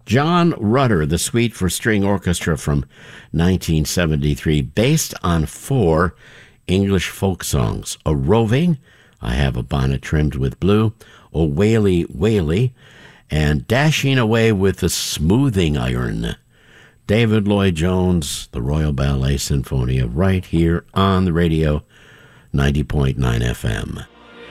John Rutter, the Suite for String Orchestra from 1973, based on 4 English folk songs. A Roving, I Have a Bonnet Trimmed with Blue, O Waly Waly, and Dashing Away with the Smoothing Iron. David Lloyd-Jones, the Royal Ballet Sinfonia, right here on the radio, 90.9 FM.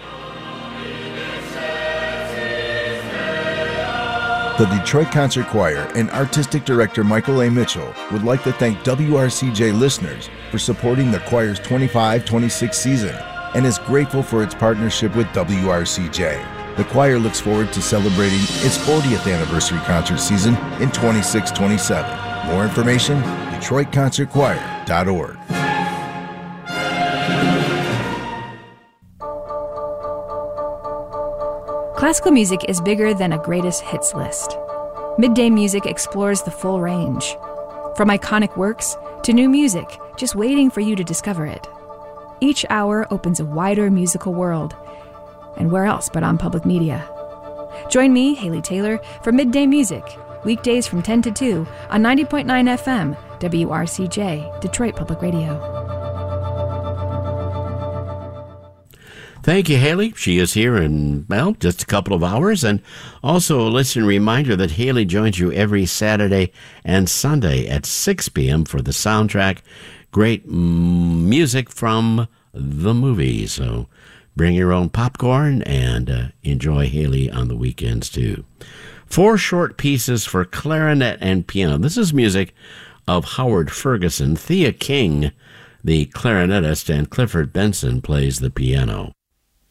The Detroit Concert Choir and Artistic Director Michael A. Mitchell would like to thank WRCJ listeners for supporting the choir's 25-26 season and is grateful for its partnership with WRCJ. The choir looks forward to celebrating its 40th anniversary concert season in 26-27. More information, DetroitConcertChoir.org. Classical music is bigger than a greatest hits list. Midday Music explores the full range. From iconic works to new music, just waiting for you to discover it. Each hour opens a wider musical world. And where else but on public media? Join me, Haley Taylor, for Midday Music, weekdays from 10 to 2 on 90.9 FM, WRCJ, Detroit Public Radio. Thank you, Haley. She is here in, just a couple of hours. And also a listener reminder that Haley joins you every Saturday and Sunday at 6 p.m. for the soundtrack. Great music from the movie. So bring your own popcorn and enjoy Haley on the weekends, too. 4 short pieces for clarinet and piano. This is music of Howard Ferguson. Thea King, the clarinetist, and Clifford Benson plays the piano.